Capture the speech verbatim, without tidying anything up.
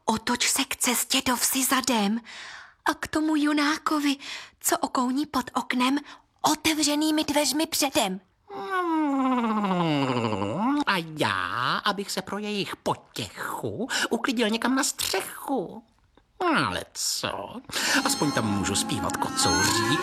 otoč se k cestě do vsi zadem a k tomu junákovi, co okouní pod oknem otevřenými dveřmi předem. A já, abych se pro jejich potěchu uklidil někam na střechu. Ale co? Aspoň tam můžu zpívat kocouří